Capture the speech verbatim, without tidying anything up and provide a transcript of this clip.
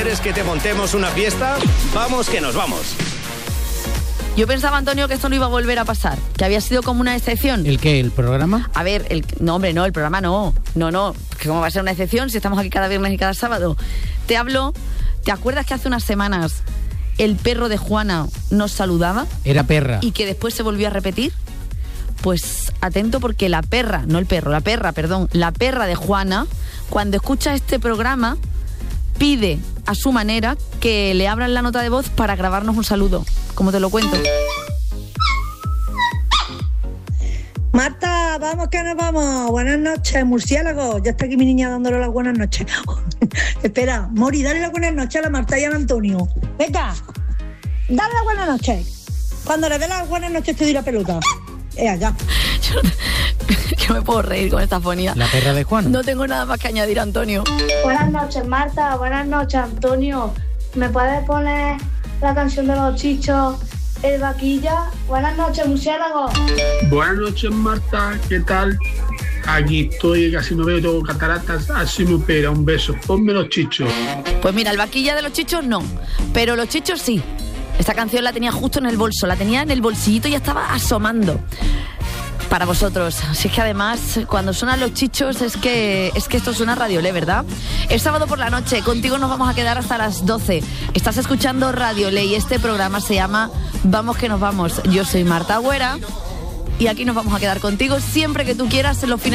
¿Quieres que te montemos una fiesta? Vamos que nos vamos. Yo pensaba, Antonio, que esto no iba a volver a pasar, que había sido como una excepción. ¿El qué? ¿El programa? A ver, el, no, hombre, no, el programa no. No, no, que cómo va a ser una excepción si estamos aquí cada viernes y cada sábado. Te hablo, ¿te acuerdas que hace unas semanas el perro de Juana nos saludaba? Era perra. Y que después se volvió a repetir. Pues atento, porque la perra, no el perro, la perra, perdón, la perra de Juana, cuando escucha este programa, pide a su manera que le abran la nota de voz para grabarnos un saludo. Como te lo cuento. Marta, vamos que nos vamos. Buenas noches, murciélago. Ya está aquí mi niña dándole las buenas noches. Espera, Mori, dale las buenas noches a la Marta y al Antonio. Venga, dale las buenas noches. Cuando le dé las buenas noches te doy la pelota. Eh, allá. Yo, yo me puedo reír con esta fonía. La perra de Juan. No tengo nada más que añadir, Antonio. Buenas noches, Marta. Buenas noches, Antonio. ¿Me puedes poner la canción de los Chichos, El Vaquilla? Buenas noches, murciélago. Buenas noches, Marta. ¿Qué tal? Aquí estoy, casi no veo, tengo cataratas, así me opera. Un beso. Ponme los Chichos. Pues mira, el Vaquilla de los Chichos no, pero los Chichos sí. Esta canción la tenía justo en el bolso, la tenía en el bolsillito y ya estaba asomando. Para vosotros. Así es que además, cuando suenan los Chichos, es que es que esto suena Radio Le, ¿verdad? Es sábado por la noche, contigo nos vamos a quedar hasta las doce. Estás escuchando Radio Le y este programa se llama Vamos que nos vamos. Yo soy Marta Agüera y aquí nos vamos a quedar contigo siempre que tú quieras en los fines